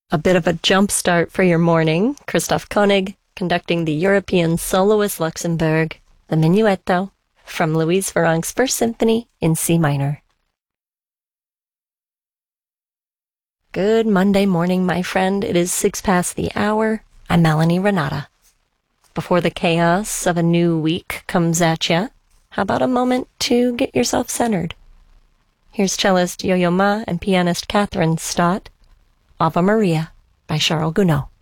A bit of a jump start for your morning. Christoph Koenig conducting the European Soloist Luxembourg, the Minuetto, from Louise Farrenc's First Symphony in C minor. Good Monday morning, my friend. It is 6 past the hour. I'm Melanie Renata. Before the chaos of a new week comes at ya, how about a moment to get yourself centered? Here's cellist Yo-Yo Ma and pianist Catherine Stott, Ave Maria by Charles Gounod.